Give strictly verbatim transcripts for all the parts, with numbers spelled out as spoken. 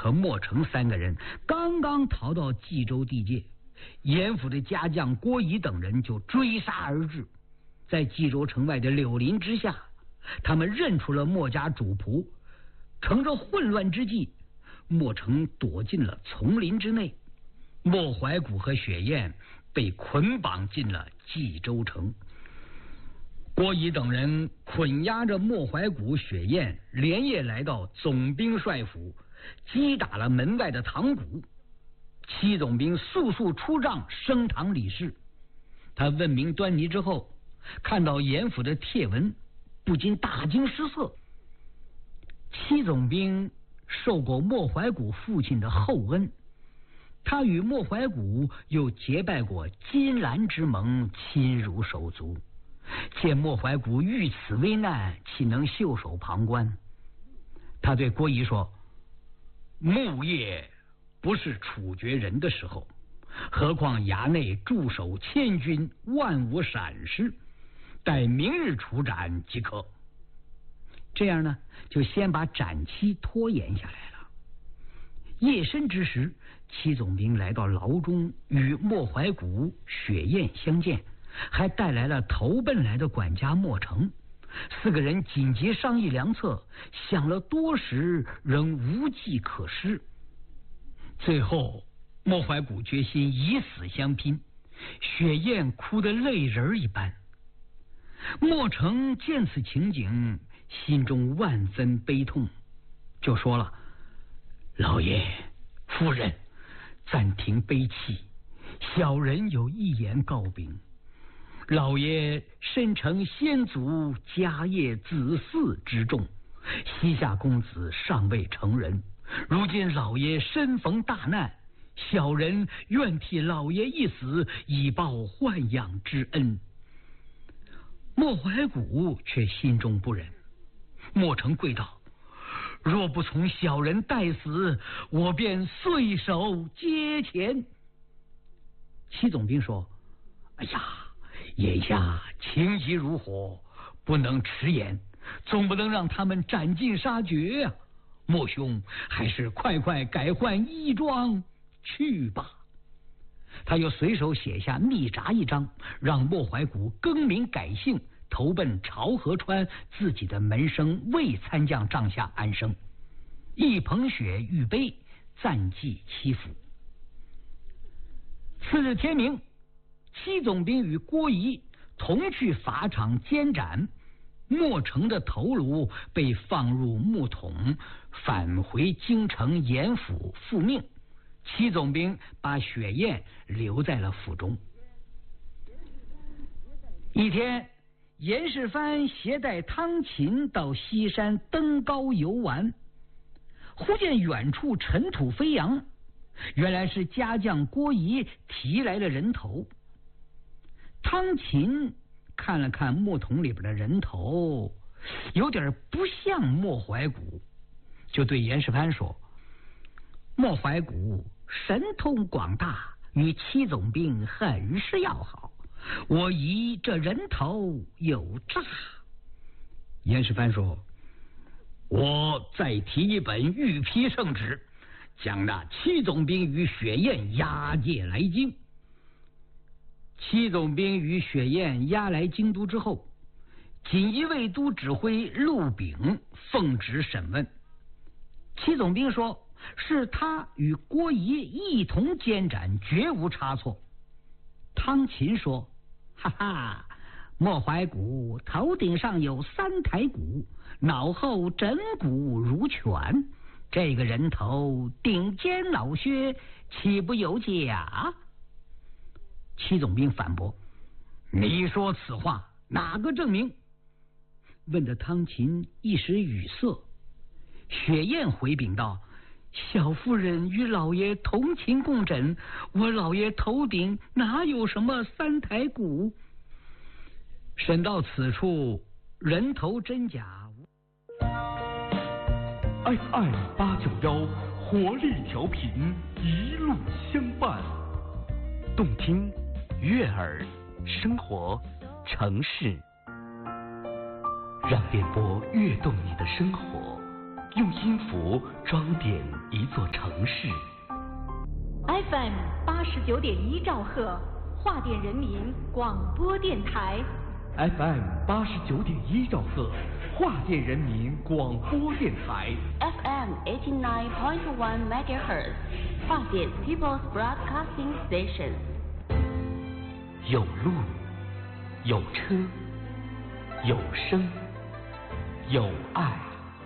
和莫成三个人刚刚逃到冀州地界，严府的家将郭仪等人就追杀而至。在冀州城外的柳林之下，他们认出了莫家主仆，乘着混乱之际，莫成躲进了丛林之内，莫怀古和雪雁被捆绑进了冀州城。郭仪等人捆押着莫怀古、雪雁，连夜来到总兵帅府，击打了门外的堂鼓。戚总兵速速出帐升堂理事。他问明端倪之后，看到严府的帖文，不禁大惊失色。戚总兵受过莫怀古父亲的厚恩，他与莫怀古又结拜过金兰之盟，亲如手足。见莫怀古遇此危难，岂能袖手旁观？他对郭仪说：木业不是处决人的时候，何况衙内驻守千军，万无闪失，待明日处斩即可。这样呢，就先把斩期拖延下来了。夜深之时，戚总兵来到牢中，与莫怀古、雪雁相见，还带来了投奔来的管家莫成。四个人紧急商议良策，想了多时，仍无计可施。最后莫怀古决心以死相拼，雪雁哭得泪人一般。莫成见此情景，心中万分悲痛，就说了：老爷夫人，暂停悲泣，小人有一言告禀。老爷身承先祖家业子嗣之重，膝下公子尚未成人，如今老爷身逢大难，小人愿替老爷一死，以报豢养之恩。莫怀古却心中不忍，莫成跪道：若不从小人代死，我便碎手接钱。戚总兵说：哎呀，眼下情急如火，不能迟延，总不能让他们斩尽杀绝呀、啊！莫兄还是快快改换衣装去吧。他又随手写下密札一张，让莫怀古更名改姓，投奔朝河川自己的门生魏参将帐下安生。一捧雪玉碑，暂记戚府。次日天明，戚总兵与郭仪同去法场监斩，莫成的头颅被放入木桶，返回京城严府复命。戚总兵把雪雁留在了府中。一天，严世蕃携带汤勤到西山登高游玩，忽见远处尘土飞扬，原来是家将郭仪提来了人头。汤勤看了看木桶里边的人头，有点不像莫怀古，就对严世蕃说：莫怀古神通广大，与戚总兵很是要好，我疑这人头有诈。严世蕃说：我再提一本御批圣旨，将那戚总兵与雪雁押解来京。戚总兵与雪雁押来京都之后，锦衣卫都指挥陆炳奉旨审问。戚总兵说是他与郭仪一同监斩，绝无差错。汤勤说：哈哈，莫怀古头顶上有三台鼓，脑后枕骨如拳，这个人头顶尖老薛，岂不有假？戚总兵反驳：你说此话，哪个证明？问得汤勤一时语塞。雪雁回禀道：小夫人与老爷同寝共枕，我老爷头顶哪有什么三台鼓？审到此处，人头真假。 F M 八九幺活力调频，一路相伴， 动听、悦耳、生活、城市，让电波跃动你的生活， 用音符装点一座城市。 F M 八十九点一兆赫，华电人民广播电台。 F M 八十九点一兆赫，华电人民广播电台。 F M eighty nine point one megahertz， 华电 People's Broadcasting Station。 有路，有车，有声，有爱。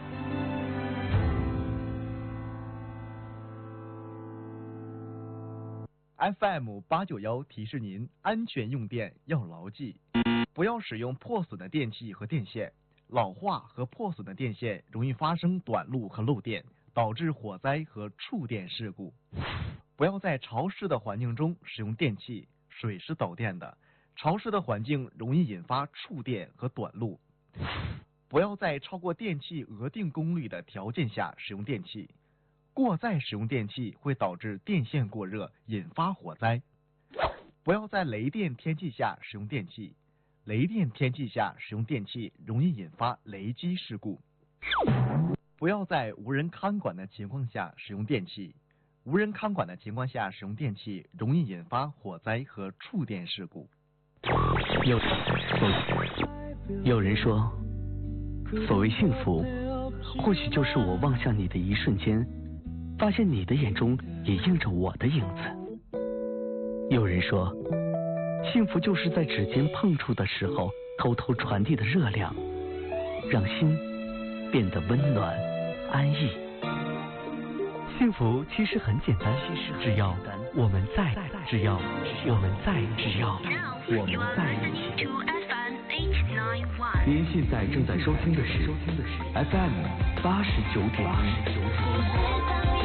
F M 八九幺提示您：安全用电要牢记，不要使用破损的电器和电线。老化和破损的电线容易发生短路和漏电，导致火灾和触电事故。不要在潮湿的环境中使用电器，水是导电的，潮湿的环境容易引发触电和短路。不要在超过电器额定功率的条件下使用电器。过载使用电器会导致电线过热，引发火灾。不要在雷电天气下使用电器，雷电天气下使用电器容易引发雷击事故。不要在无人看管的情况下使用电器，无人看管的情况下使用电器容易引发火灾和触电事故。 有有人说，所谓幸福，或许就是我望向你的一瞬间，发现你的眼中也映着我的影子。有人说，幸福就是在指尖碰触的时候偷偷传递的热量，让心变得温暖安逸。幸福其实很简单，只要我们在，只要我们在，只要我们在一起。您现在正在收听的是 F M 八十九点一。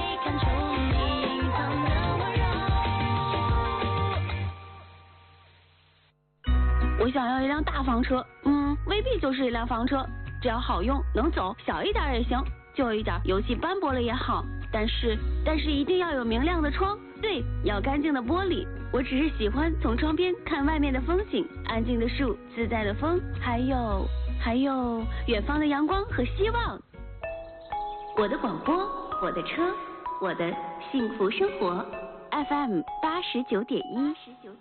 我想要一辆大房车，嗯，未必就是一辆房车，只要好用能走，小一点也行，旧一点油漆斑驳了也好，但是但是一定要有明亮的窗，对，要干净的玻璃。我只是喜欢从窗边看外面的风景，安静的树，自在的风，还有还有远方的阳光和希望。我的广播，我的车，我的幸福生活。F M 八十九点一。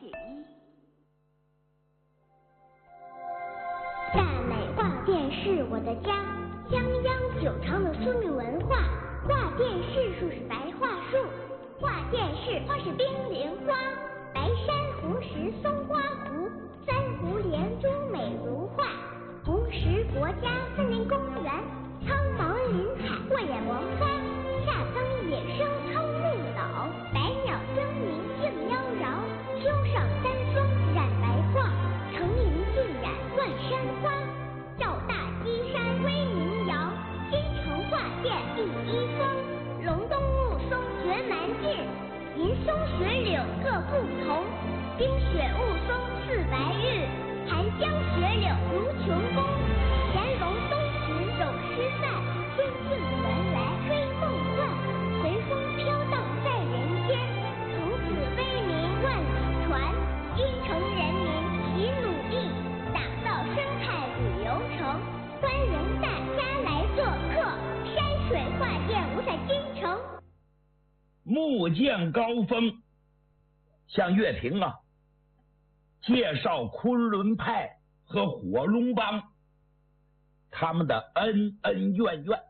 大美画电是我的家，泱泱久长的生命文化。画电视树是白桦树，画电视花是冰莲花。白珊瑚石松花湖，三湖连珠美如画。红石国家森林公园，苍茫林海过眼王花。夏增野生苍鹭岛，百鸟争鸣竞妖娆。秋上三松染白桦，成林尽染万山花。赵大基山威名扬，京城画殿第一峰。龙东雾凇绝蛮劲，银松雪柳各不同。冰雪雾凇似白日，寒江雪柳如琼宫。乾隆东巡有诗赞，春尽原来追梦幻。随风飘荡在人间，从此威名万里传。京城人民齐努力，打造生态旅游城，欢迎大家来做客山水画殿五彩京城。 木剑高峰向乐评啊介绍昆仑派和火龙帮他们的恩恩怨怨，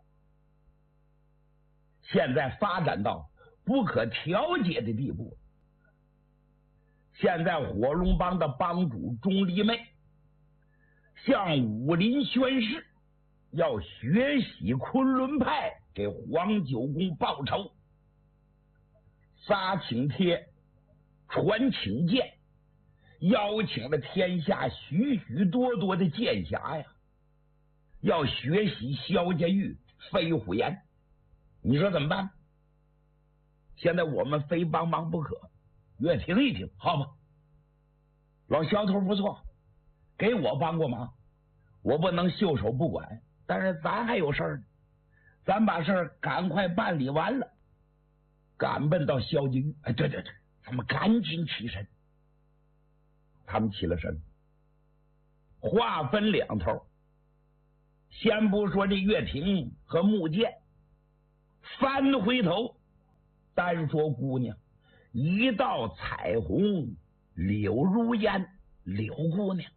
现在发展到不可调解的地步。现在火龙帮的帮主钟离昧向武林宣誓，要学习昆仑派，给黄九公报仇。撒请帖，传请剑，邀请了天下许许多多的剑侠呀，要学习萧家玉、飞虎岩。你说怎么办？现在我们非帮忙不可，越听一听，好吧？老萧头不错，给我帮过忙，我不能袖手不管，但是咱还有事儿呢，咱把事儿赶快办理完了，赶奔到萧家玉。哎，对对对，咱们赶紧起身。他们起了身，话分两头。先不说这乐亭和木剑， 翻回头，单说姑娘，一道彩虹，柳如烟，柳姑娘。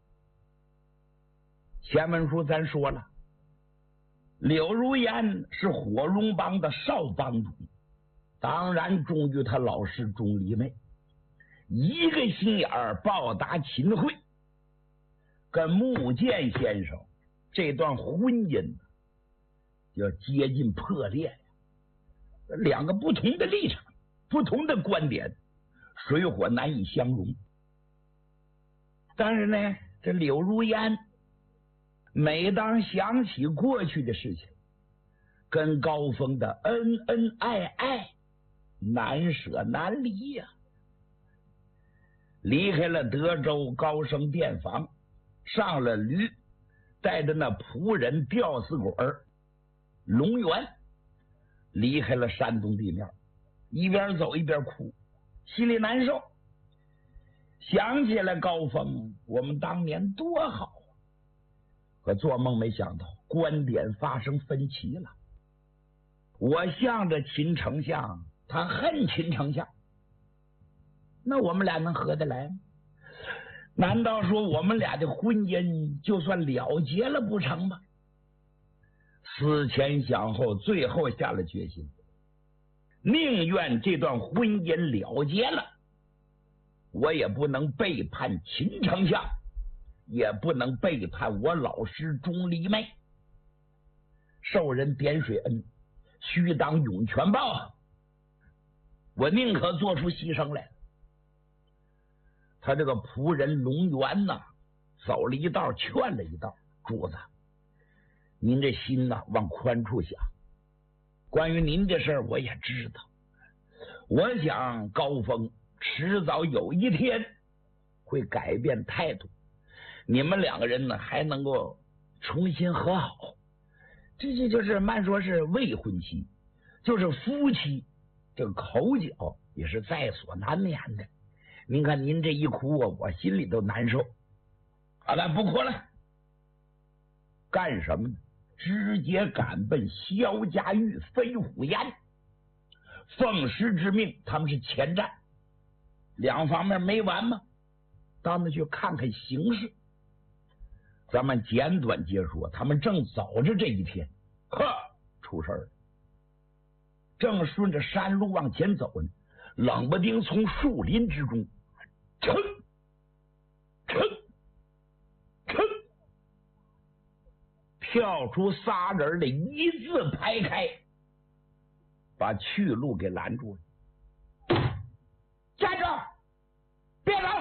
前文书咱说了，柳如烟是火绒帮的少帮主，当然忠于他老师钟离昧，一个心眼儿报答秦桧，跟穆剑先生这段婚姻要接近破裂呀。两个不同的立场，不同的观点，水火难以相容。但是呢，这柳如烟每当想起过去的事情，跟高峰的恩恩爱爱，难舍难离呀、啊。离开了德州高升店房，上了驴，带着那仆人吊死鬼龙源，离开了山东地面，一边走一边哭，心里难受。想起来高峰，我们当年多好啊！可做梦没想到，观点发生分歧了。我向着秦丞相，他恨秦丞相，那我们俩能合得来吗？难道说我们俩的婚姻就算了结了不成吗？思前想后，最后下了决心，宁愿这段婚姻了结了，我也不能背叛秦丞相，也不能背叛我老师钟离昧。受人点水恩，须当涌泉报，我宁可做出牺牲来。他这个仆人龙源呐，走了一道劝了一道，主子，您这心呐往宽处想，关于您的事儿我也知道，我想高峰迟早有一天会改变态度，你们两个人呢还能够重新和好。这这就是慢说是未婚妻，就是夫妻，这个口角也是在所难免的。您看您这一哭啊，我心里都难受。好了，不哭了，干什么呢？直接赶奔萧家峪、飞虎岩。奉师之命，他们是前站，两方面没完吗？到那去看看形势。咱们简短接说，他们正走着这一天，呵，出事了。正顺着山路往前走呢，冷不丁从树林之中，噌噌噌，跳出仨人的一字排开，把去路给拦住了。站住！别走！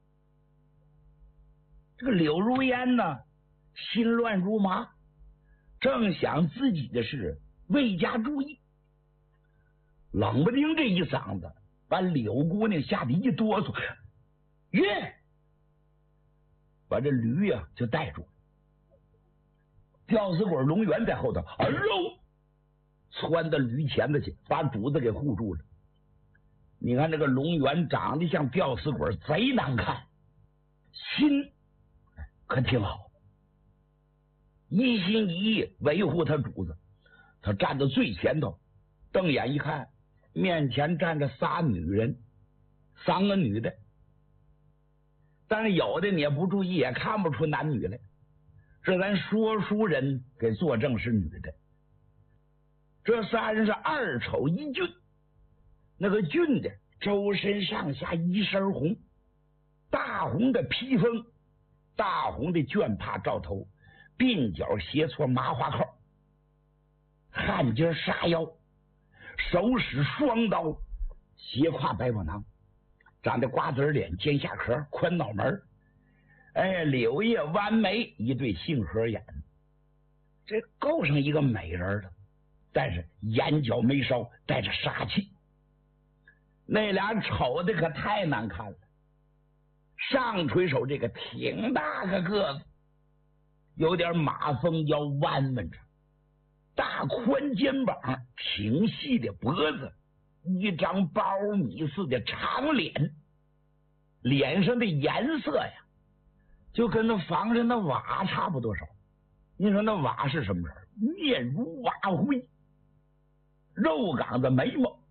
这个柳如烟呢，心乱如麻，正想自己的事，未加注意，冷不丁这一嗓子把柳姑娘吓得一哆嗦，约把这驴呀、啊、就带住了。吊死鬼龙源在后头，哎呦，窜到驴前子去，把主子给护住了。你看这个龙源长得像吊死鬼，贼难看，心可挺好，一心一意维护他主子。他站到最前头，瞪眼一看，面前站着仨女人，三个女的，但是有的你也不注意，也看不出男女来。这咱说书人给作证是女的。这仨人是二丑一俊，那个俊的周身上下一身红，大红的披风，大红的绢帕罩头，鬓角斜搓麻花扣，汗巾纱腰，手使双刀，斜挎白宝囊，长得瓜子脸，尖下壳，宽脑门，哎，柳叶弯眉，一对杏核眼，这够上一个美人了。但是眼角眉梢带着杀气，那俩丑的可太难看了。上垂手这个挺大个个子，有点马蜂腰弯弯着，大宽肩膀，挺细的脖子，一张苞米似的长脸，脸上的颜色呀，就跟那房上的瓦差不多少。你说那瓦是什么人？面如瓦灰。 肉刚子眉毛，